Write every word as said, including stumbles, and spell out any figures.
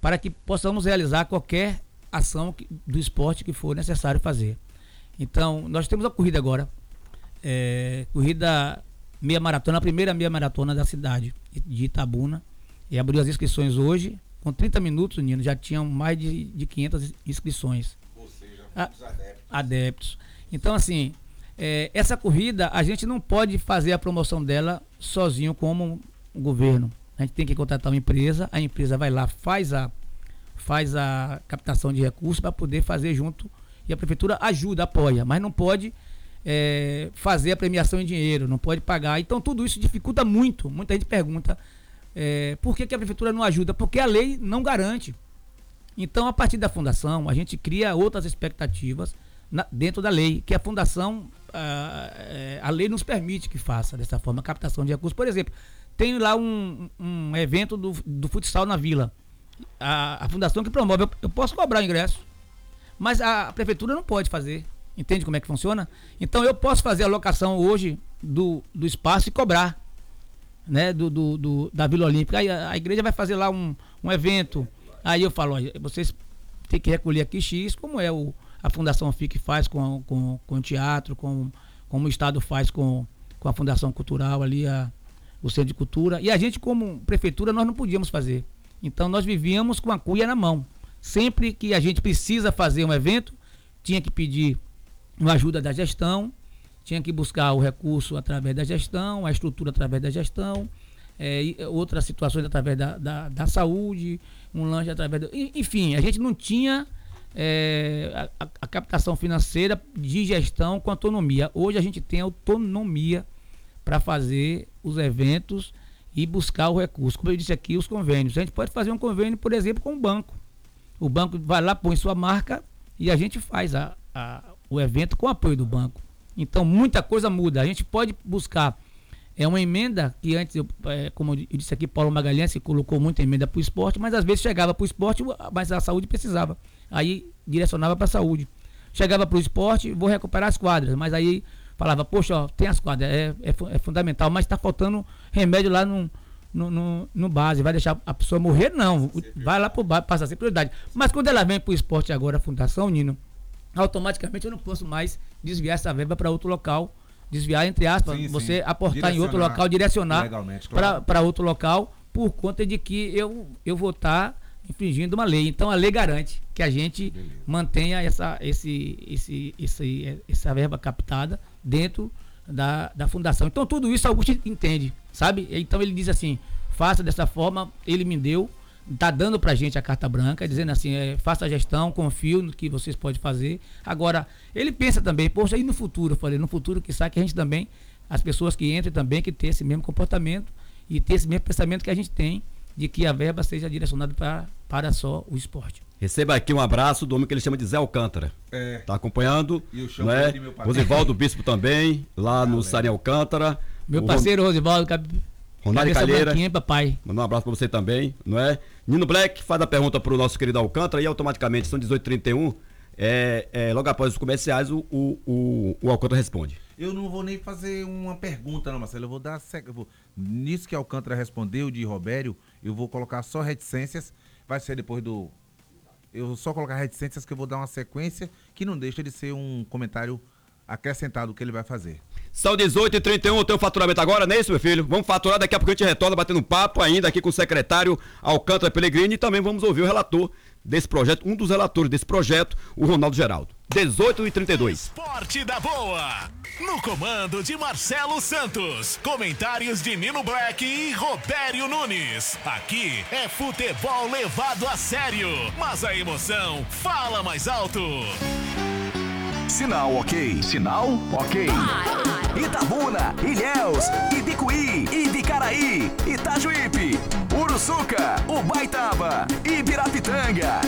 para que possamos realizar qualquer ação que, do esporte que for necessário fazer. Então, nós temos a corrida agora, é, corrida meia maratona, a primeira meia maratona da cidade de Itabuna, e abriu as inscrições hoje, com trinta minutos, Nino, já tinham mais de, de quinhentas inscrições. Ou seja, a, muitos adeptos. adeptos. Então, assim, é, essa corrida, a gente não pode fazer a promoção dela sozinho como o governo. A gente tem que contratar uma empresa, a empresa vai lá, faz a, faz a captação de recursos para poder fazer junto, e a prefeitura ajuda, apoia, mas não pode é, fazer a premiação em dinheiro, não pode pagar. Então tudo isso dificulta muito. Muita gente pergunta é, por que, que a prefeitura não ajuda? Porque a lei não garante. Então, a partir da fundação, a gente cria outras expectativas na, dentro da lei, que a fundação, a, a lei nos permite que faça dessa forma, a captação de recursos. Por exemplo, tem lá um, um evento do, do futsal na vila. A, a fundação que promove, eu, eu posso cobrar o ingresso, mas a, a prefeitura não pode fazer. Entende como é que funciona? Então eu posso fazer a locação hoje do, do espaço e cobrar, né, do, do, do, da Vila Olímpica. Aí a, a igreja vai fazer lá um, um evento. Aí eu falo, olha, vocês têm que recolher aqui X, como é o, a Fundação F I C faz com, com, com o teatro, com, como o Estado faz com, com a Fundação Cultural ali, a o Centro de Cultura, e a gente como prefeitura nós não podíamos fazer. Então nós vivíamos com a cuia na mão. Sempre que a gente precisa fazer um evento, tinha que pedir uma ajuda da gestão, tinha que buscar o recurso através da gestão, a estrutura através da gestão, é, outras situações através da, da, da saúde, um lanche através do... Enfim, a gente não tinha é, a, a captação financeira de gestão com autonomia. Hoje a gente tem autonomia para fazer os eventos e buscar o recurso. Como eu disse aqui, os convênios. A gente pode fazer um convênio, por exemplo, com o banco. O banco vai lá, põe sua marca e a gente faz a, a, o evento com o apoio do banco. Então, muita coisa muda. A gente pode buscar é, uma emenda, que antes, eu, é, como eu disse aqui, Paulo Magalhães colocou muita emenda para o esporte, mas às vezes chegava para o esporte, mas a saúde precisava. Aí direcionava para a saúde. Chegava para o esporte, vou recuperar as quadras, mas aí falava, poxa, ó, tem as quadras, é, é, é fundamental, mas está faltando remédio lá no, no, no, no base, vai deixar a pessoa morrer? Não, vai lá para o base, passa a ser prioridade. Mas quando ela vem para o esporte agora, a fundação, Nino, automaticamente eu não posso mais desviar essa verba para outro local, desviar entre aspas, sim, você sim. aportar em outro local, direcionar para claro. outro local, por conta de que eu, eu vou estar tá infringindo uma lei. Então a lei garante que a gente Beleza. mantenha essa, esse, esse, esse, essa verba captada dentro da, da fundação. Então tudo isso Augusto entende, sabe? Então ele diz assim, faça dessa forma, ele me deu, está dando pra gente a carta branca, dizendo assim, é, faça a gestão, confio no que vocês podem fazer. Agora, ele pensa também, poxa, e no futuro? Eu falei, no futuro que sabe que a gente também, as pessoas que entrem também, que ter esse mesmo comportamento e ter esse mesmo pensamento que a gente tem, de que a verba seja direcionada pra, para só o esporte. Receba aqui um abraço do homem que ele chama de Zé Alcântara. É. Tá acompanhando. E eu chamo ele de meu parceiro. Rosivaldo Bispo também, lá ah, no Sani Alcântara. Meu parceiro Ron... Rosivaldo, cab... Ronaldo Calheira. Papai. Manda um abraço pra você também, não é? Nino Black faz a pergunta pro nosso querido Alcântara e automaticamente são dezoito e trinta e um. É, é, logo após os comerciais, o, o, o, o Alcântara responde. Eu não vou nem fazer uma pergunta, não, Marcelo. Eu vou dar. Eu vou... Nisso que Alcântara respondeu de Robério, eu vou colocar só reticências. Vai ser depois do. Eu vou só colocar reticências que eu vou dar uma sequência que não deixa de ser um comentário acrescentado que ele vai fazer. São dezoito e trinta e um, tem o faturamento agora, não é isso, meu filho? Vamos faturar, daqui a pouco a gente retorna batendo um papo ainda aqui com o secretário Alcântara Pellegrini e também vamos ouvir o relator desse projeto, um dos relatores desse projeto, o Ronaldo Geraldo. dezoito e trinta e dois. Esporte da Boa. No comando de Marcelo Santos. Comentários de Nino Black e Robério Nunes. Aqui é futebol levado a sério. Mas a emoção fala mais alto. Sinal ok. Sinal ok. Itabuna, Ilhéus, Ibicuí, Ibicaraí, Itajuípe, Uruçuca, Ubaitaba, Ibirapitanga,